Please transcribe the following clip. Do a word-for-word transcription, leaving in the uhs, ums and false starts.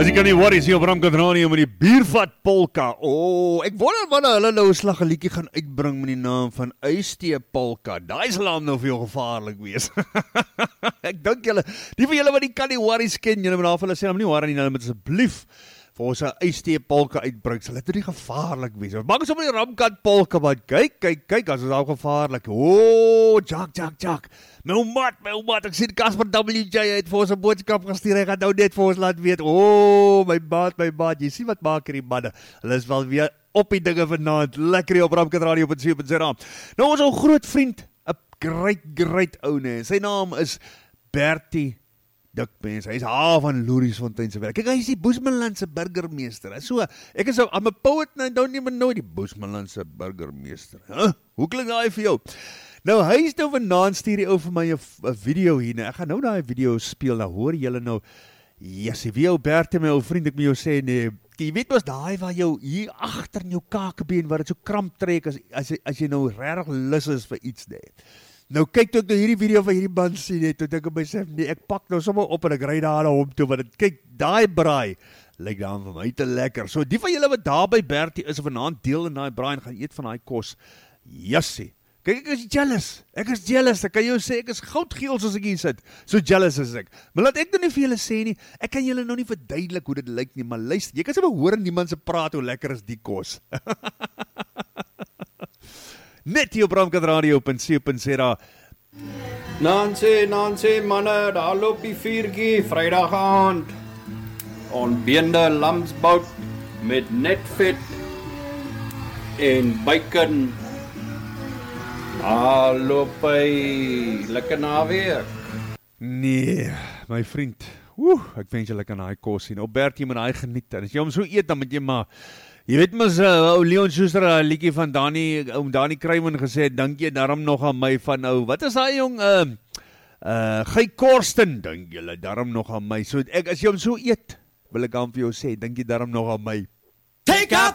As jy kan nie worry, sê op Ramkat Radio met die biervat polka. O, oh, ek wonder wanneer hulle nou 'n slag 'n liedjie gaan uitbring met die naam van Uistee Polka. Daai sal hom nou vir jou gevaarlik wees. Ek dink julle, die van julle wat die kan nie worry ken, julle moet daar vir hulle sê, hom nie worry nie, hulle moet asseblief vir ons 'n Uistee Polka uitbring. Sal dit nie gevaarlik wees? Maak ons op die Ramkat Polka, maar kyk, kyk, kyk, as is al gevaarlik. O, oh, jak, jak, jak. My mat, my mat, ek sien Casper W J het vir ons 'n boodskap gestuur, hy gaan nou net vir ons laat weet, o, oh, my maat, my maat, jy sien wat maak hierdie manne, hulle is wel weer op die dinge vanaand, lekker hier op Ramkat Radio op C P Z. Nou ons ou groot vriend, 'n great, great ou nee, sy naam is Bertie Dikmens, hy is haar van Loeriesfontein se werk. Kyk, hy is die Boesmanland se burgemeester, so, ek is so, I'm a poet and I don't even know die Boesmanland se burgemeester, huh? Hoe klink daai vir jou? Nou, hy is nou vanaand stuur die ou vir my 'n video hier, nou, ek gaan nou daai video speel, nou hoor julle nou, yes, wie ou Bertie, my ou vriend, ek moet jou sê, nee, jy weet was daai waar jou hier agter in jou kakebeen, waar dit so kramp trek, as, as, as jy nou regtig lus is vir iets, nee. Nou kyk toe ek nou hierdie video van hierdie man sien, nee, toe dink ek myself, nee, ek pak nou sommer op en ek ry daar na hom toe, want het, kyk, daai braai, lyk daar vir my te lekker, so die van julle wat daar by Bertie is, vanaand deel in daai braai en gaan eet van daai kos, jassie. Kijk, ek is jealous, ek is jealous, ek kan jou sê, ek is goudgeel soos ek hier sit, so jealous is ek, maar laat ek nou nie vir julle sê nie, ek kan julle nou nie verduidelik hoe dit lyk nie, maar luister, jy kan sê maar hoor in niemand se praat hoe lekker is die kos. Net hier op Ramkat Radio op C P Z. Nancy, Nancy, manne, daar loop die viertjie, Vrydag aand, ontbeende lamsbout met netvet en bacon. Hallo by, lekker naweek. Nee, my vriend, woe, ek wens jy lekker na die kos sien, op Bertie moet hy geniet, en as jy hom so eet, dan moet jy maar, jy weet mys, uh, ou Leon Schuster, 'n liedjie van Dani, oom Dani Kruiman gesê, dink jy daarom nog aan my van ou, wat is hy jong, uh, uh, Guy Korsten, dink jy daarom nog aan my, so ek, as jy hom so eet, wil ek aan vir jou sê, dink jy daarom nog aan my. Take out